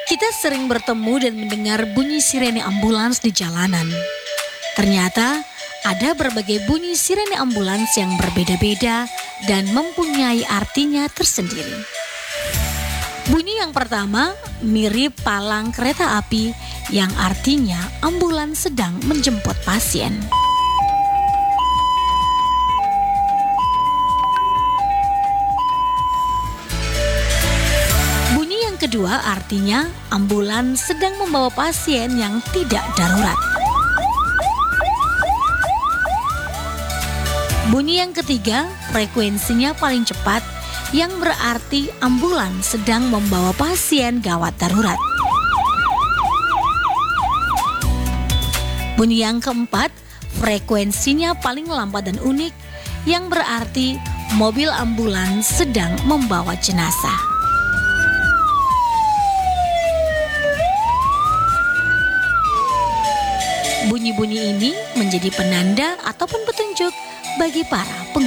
Kita sering bertemu dan mendengar bunyi sirene ambulans di jalanan. Ternyata ada berbagai bunyi sirene ambulans yang berbeda-beda dan mempunyai artinya tersendiri. Bunyi yang pertama mirip palang kereta api yang artinya ambulans sedang menjemput pasien. Bunyi yang kedua artinya ambulans sedang membawa pasien yang tidak darurat. Bunyi yang ketiga frekuensinya paling cepat yang berarti ambulans sedang membawa pasien gawat darurat. Bunyi yang keempat frekuensinya paling lambat dan unik yang berarti mobil ambulans sedang membawa jenazah. Bunyi-bunyi ini menjadi penanda ataupun petunjuk bagi para pengguna